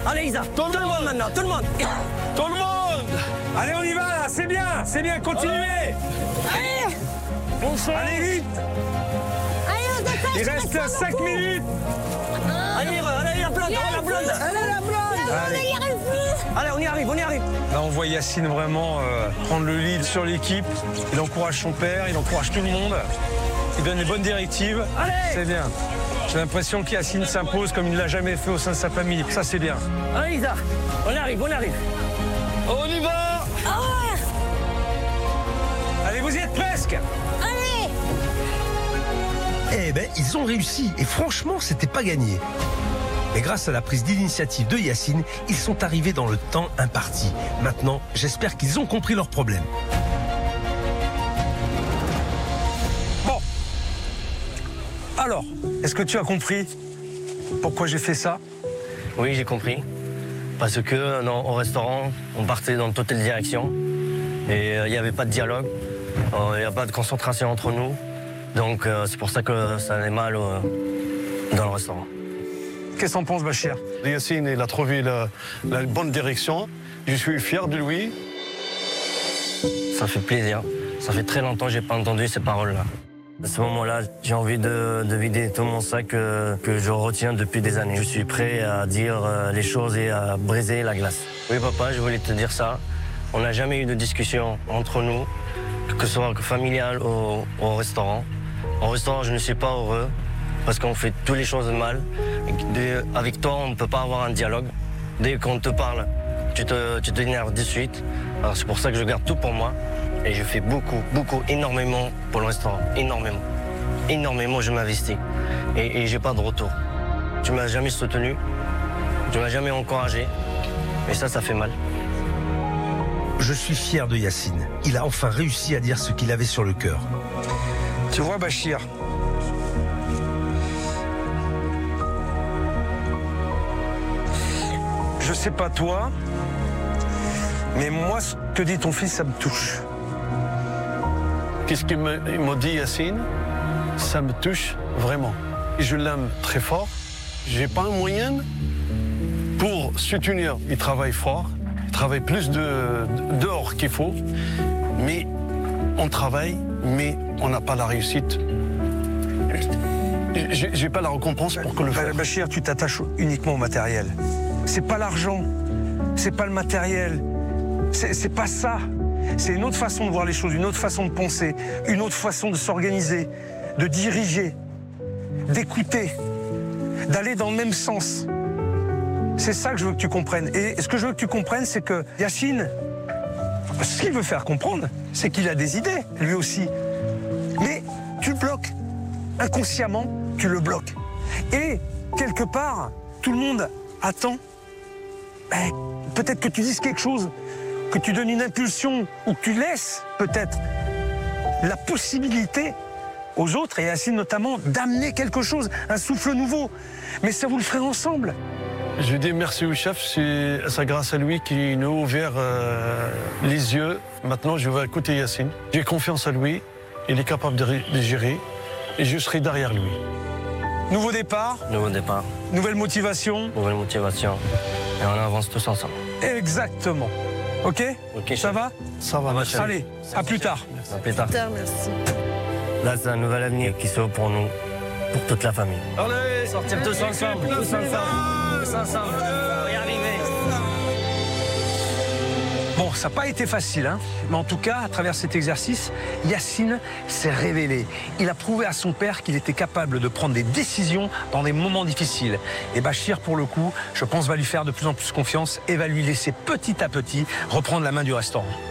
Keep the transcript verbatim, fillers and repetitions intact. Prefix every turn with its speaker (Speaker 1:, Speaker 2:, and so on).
Speaker 1: Allez Isa, tout, tout le monde maintenant, tout le monde.
Speaker 2: Tout le monde. Allez, on y va là, c'est bien, c'est bien, continuez.
Speaker 3: Allez.
Speaker 2: Bonsoir. Allez vite.
Speaker 3: Allez, on dépêche.
Speaker 2: Il reste cinq minutes.
Speaker 1: Allez, allez, la blonde, la blonde.
Speaker 3: Allez, la blonde.
Speaker 2: Allez.
Speaker 3: On y arrive plus.
Speaker 1: Allez, on y arrive, on y arrive.
Speaker 2: Là, on voit Yacine vraiment euh, prendre le lead sur l'équipe. Il encourage son père, il encourage tout le monde. Il donne les bonnes directives.
Speaker 1: Allez.
Speaker 2: C'est bien. J'ai l'impression qu'Yacine s'impose comme il ne l'a jamais fait au sein de sa famille. Ça, c'est bien.
Speaker 1: Allez Isa, on arrive, on arrive.
Speaker 2: On y va.
Speaker 3: Ah ouais.
Speaker 2: Allez, vous y êtes presque.
Speaker 3: Allez.
Speaker 4: Eh ben, ils ont réussi. Et franchement, c'était pas gagné. Mais grâce à la prise d'initiative de Yacine, ils sont arrivés dans le temps imparti. Maintenant, j'espère qu'ils ont compris leur problème.
Speaker 2: Bon. Alors, est-ce que tu as compris pourquoi j'ai fait ça?
Speaker 5: Oui, j'ai compris. Parce que dans, au restaurant, on partait dans toutes les directions. Et il euh, n'y avait pas de dialogue. Il n'y a pas de concentration entre nous. Donc euh, c'est pour ça que ça allait mal euh, dans le restaurant.
Speaker 2: Qu'est-ce que t'en penses, Bachir?
Speaker 6: Yacine, il a trouvé la, la bonne direction. Je suis fier de lui.
Speaker 5: Ça fait plaisir. Ça fait très longtemps que je n'ai pas entendu ces paroles-là. À ce moment-là, j'ai envie de, de vider tout mon sac euh, que je retiens depuis des années. Je suis prêt à dire euh, les choses et à briser la glace. Oui, papa, je voulais te dire ça. On n'a jamais eu de discussion entre nous, que ce soit familial ou au restaurant. Au restaurant, je ne suis pas heureux parce qu'on fait toutes les choses mal. Avec toi, on ne peut pas avoir un dialogue. Dès qu'on te parle, tu te, tu t'énerves de suite. Alors c'est pour ça que je garde tout pour moi. Et je fais beaucoup, beaucoup, énormément pour le restaurant. Énormément. Énormément, je m'investis. Et, et j'ai pas de retour. Tu m'as jamais soutenu. Tu m'as jamais encouragé. Et ça, ça fait mal.
Speaker 4: Je suis fier de Yacine. Il a enfin réussi à dire ce qu'il avait sur le cœur.
Speaker 2: Tu vois, Bachir, je sais pas toi, mais moi, ce que dit ton fils, ça me touche.
Speaker 6: Qu'est-ce qu'il me, il m'a dit, Yacine? Ça me touche vraiment. Je l'aime très fort. J'ai pas un moyen pour soutenir. Il travaille fort. Il travaille plus de, dehors qu'il faut. Mais on travaille, mais on n'a pas la réussite. J'ai, j'ai pas la récompense pour que le fasse.
Speaker 2: Bachir, tu t'attaches uniquement au matériel. C'est pas l'argent, c'est pas le matériel, c'est, c'est pas ça. C'est une autre façon de voir les choses, une autre façon de penser, une autre façon de s'organiser, de diriger, d'écouter, d'aller dans le même sens. C'est ça que je veux que tu comprennes. Et ce que je veux que tu comprennes, c'est que Yacine, ce qu'il veut faire comprendre, c'est qu'il a des idées, lui aussi. Mais tu le bloques. Inconsciemment, tu le bloques. Et, quelque part, tout le monde attend. Ben, peut-être que tu dises quelque chose, que tu donnes une impulsion, ou que tu laisses, peut-être, la possibilité aux autres, et à Yacine notamment, d'amener quelque chose, un souffle nouveau. Mais ça, vous le ferez ensemble.
Speaker 6: Je dis merci au chef, c'est, c'est grâce à lui qui nous a ouvert euh, les yeux. Maintenant, je vais écouter Yacine. J'ai confiance en lui, il est capable de, de gérer, et je serai derrière lui.
Speaker 2: Nouveau départ,
Speaker 5: Nouveau départ,
Speaker 2: nouvelle motivation.
Speaker 5: nouvelle motivation. Et on avance tous ensemble.
Speaker 2: Exactement. Ok,
Speaker 5: Ok,
Speaker 2: ça
Speaker 5: chef.
Speaker 2: va?
Speaker 6: Ça va, ma chérie.
Speaker 2: Allez, à plus tard.
Speaker 5: À plus tard.
Speaker 3: Merci.
Speaker 5: Là, c'est un nouvel avenir qui s'ouvre pour nous, pour toute la famille.
Speaker 2: Allez,
Speaker 5: Sortir tous ensemble, tous ensemble, tous ensemble. On va y arriver.
Speaker 2: Bon, ça n'a pas été facile, hein, mais en tout cas, à travers cet exercice, Yacine s'est révélé. Il a prouvé à son père qu'il était capable de prendre des décisions dans des moments difficiles. Et Bachir, pour le coup, je pense, va lui faire de plus en plus confiance et va lui laisser petit à petit reprendre la main du restaurant.